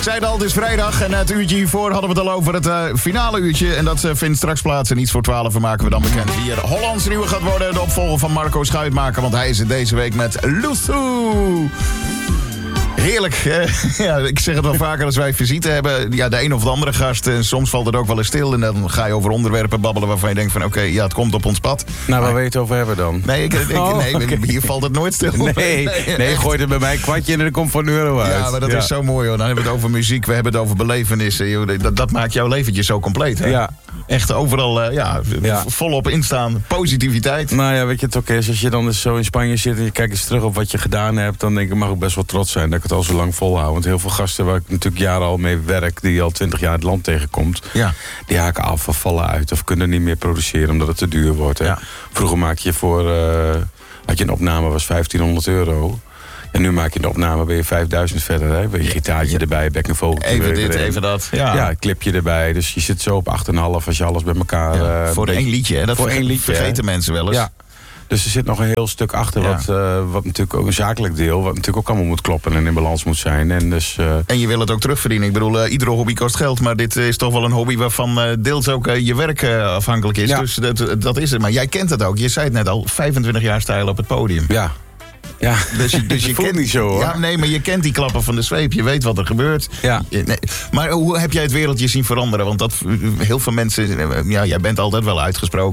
zeiden al, het is vrijdag en het uurtje hiervoor hadden we het al over het finale uurtje. En dat vindt straks plaats en iets voor 12 maken we dan bekend wie er Hollands nieuwe gaat worden. De opvolger van Marco Schuitmaker, want hij is het deze week met Luthu. Heerlijk. Ja, ik zeg het wel vaker als wij visite hebben. Ja, de een of de andere gast. En soms valt het ook wel eens stil. En dan ga je over onderwerpen babbelen waarvan je denkt van oké, ja, het komt op ons pad. Nou, waar wil je het over hebben dan? Nee, hier valt het nooit stil. Nee, gooi er bij mij een kwartje in en er komt van €1 uit. Ja, maar dat is zo mooi hoor. Dan hebben we het over muziek, we hebben het over belevenissen. Joh. Dat maakt jouw leventje zo compleet. Hè? Ja. Echt overal volop instaan. Positiviteit. Nou ja, weet je, het ook is, als je dan dus zo in Spanje zit en je kijkt eens terug op wat je gedaan hebt, dan denk ik, mag ik best wel trots zijn dat ik het al zo lang volhoud. Want heel veel gasten waar ik natuurlijk jaren al mee werk, die al 20 jaar het land tegenkomt, die haken af of vallen uit of kunnen niet meer produceren omdat het te duur wordt. Hè. Ja. Vroeger maak je had je een opname, was €1500. En nu maak je een opname, ben je 5000 verder. Hè? Ben je gitaartje erbij, bek en vogeltje. Even dit, even dat. Ja, clipje erbij. Dus je zit zo op 8,5 als je alles bij elkaar... voor één liedje, hè? Dat voor één liedje, vergeten mensen wel eens. Ja. Dus er zit nog een heel stuk achter, wat natuurlijk ook een zakelijk deel, wat natuurlijk ook allemaal moet kloppen en in balans moet zijn. En je wil het ook terugverdienen. Ik bedoel, iedere hobby kost geld, maar dit is toch wel een hobby waarvan deels ook je werk afhankelijk is. Ja. Dus dat is het. Maar jij kent het ook. Je zei het net al, 25 jaar stijl op het podium. Ja. Ja, dus je kent niet zo hoor. Ja, nee, maar je kent die klappen van de zweep. Je weet wat er gebeurt. Ja. Maar hoe heb jij het wereldje zien veranderen? Want heel veel mensen... Ja, jij bent altijd wel uitgesproken.